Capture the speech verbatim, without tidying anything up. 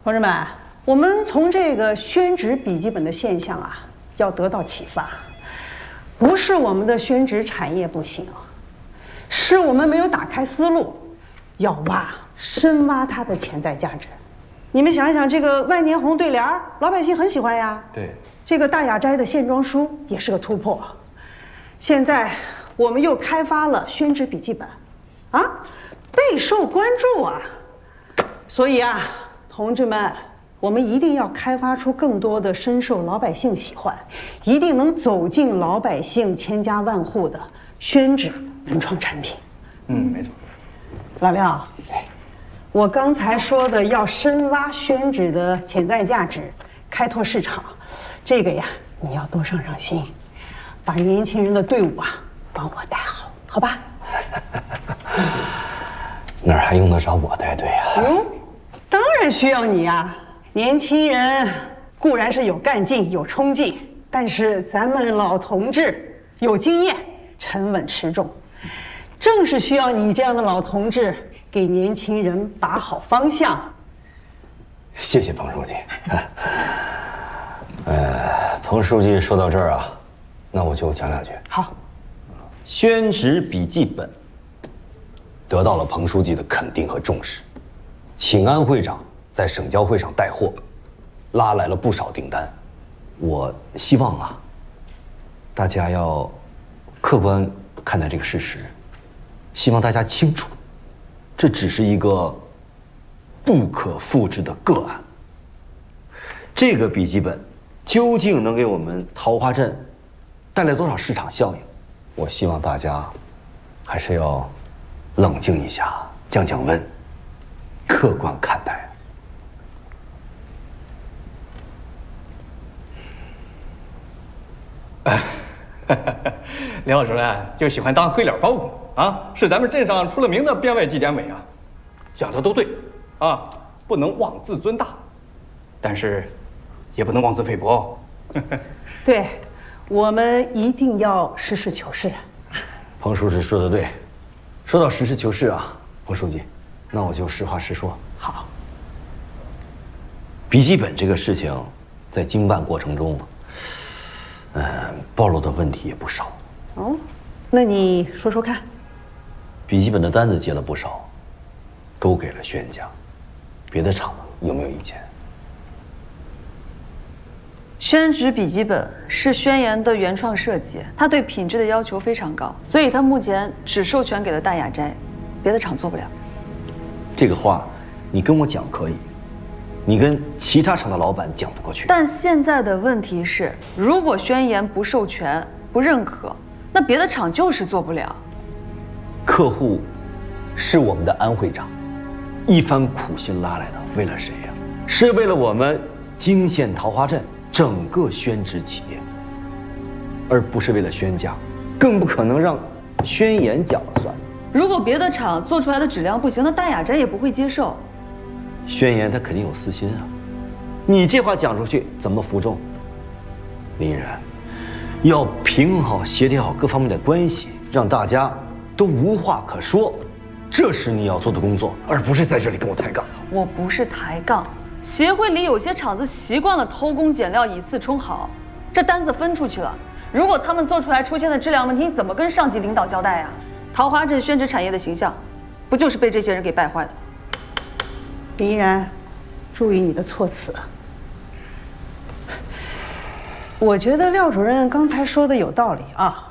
同志们，我们从这个宣纸笔记本的现象啊，要得到启发。不是我们的宣纸产业不行，是我们没有打开思路，要挖深挖它的潜在价值。你们想想，这个万年红对联，老百姓很喜欢呀。 对， 这个大雅斋的线装书也是个突破。现在我们又开发了宣纸笔记本，啊，备受关注啊。所以啊，同志们，我们一定要开发出更多的深受老百姓喜欢，一定能走进老百姓千家万户的宣纸文创产品。 嗯，没错。 老廖，我刚才说的要深挖宣纸的潜在价值，开拓市场，这个呀，你要多上上心，把年轻人的队伍啊帮我带好，好吧？ 哪儿还用得着我带队呀？ 嗯，当然需要你呀。年轻人固然是有干劲、有冲劲，但是咱们老同志有经验，沉稳持重，正是需要你这样的老同志给年轻人把好方向。 谢谢彭书记。呃，彭书记说到这儿啊，那我就讲两句。 好， 宣纸笔记本得到了彭书记的肯定和重视，请安会长在省交会上带货，拉来了不少订单。我希望啊，大家要客观看待这个事实，希望大家清楚，这只是一个不可复制的个案。这个笔记本究竟能给我们桃花镇带来多少市场效应？我希望大家还是要冷静一下，降降温，客观看待。 梁老主任就喜欢当黑脸包公啊，是咱们镇上出了名的编外纪检委啊，讲的都对啊，不能妄自尊大，但是也不能妄自菲薄哦。 对，我们一定要实事求是。 彭书记说的对，说到实事求是啊，彭书记，那我就实话实说。 好， 笔记本这个事情，在经办过程中，嗯、呃，暴露的问题也不少。 哦，那你说说看。 笔记本的单子接了不少，都给了宣家，别的厂有没有意见？ 宣纸笔记本是宣言的原创设计，它对品质的要求非常高，所以它目前只授权给了大雅斋，别的厂做不了。 这个话，你跟我讲可以，你跟其他厂的老板讲不过去。 但现在的问题是，如果宣言不授权、不认可，那别的厂就是做不了。 客户是我们的安会长，一番苦心拉来的，为了谁呀？是为了我们泾县桃花镇整个宣纸企业，而不是为了宣家，更不可能让宣言讲了算。 如果别的厂做出来的质量不行，那大雅斋也不会接受。 宣言他肯定有私心啊，你这话讲出去怎么服众？林依然，要平衡好、协调好各方面的关系，让大家都无话可说，这是你要做的工作，而不是在这里跟我抬杠。 我不是抬杠，协会里有些厂子习惯了偷工减料、以次充好，这单子分出去了，如果他们做出来出现的质量问题，怎么跟上级领导交代呀？桃花镇宣纸产业的形象，不就是被这些人给败坏的？ 林依然，注意你的措辞。我觉得廖主任刚才说的有道理啊。